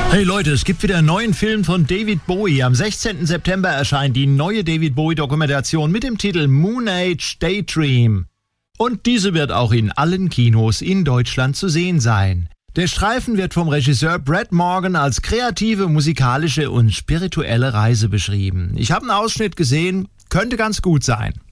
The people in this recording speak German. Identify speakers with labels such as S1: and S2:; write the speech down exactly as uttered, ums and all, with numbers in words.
S1: Hey Leute, es gibt wieder einen neuen Film von David Bowie. Am sechzehnten September erscheint die neue David Bowie-Dokumentation mit dem Titel Moon Age Daydream. Und diese wird auch in allen Kinos in Deutschland zu sehen sein. Der Streifen wird vom Regisseur Brad Morgan als kreative, musikalische und spirituelle Reise beschrieben. Ich habe einen Ausschnitt gesehen, könnte ganz gut sein.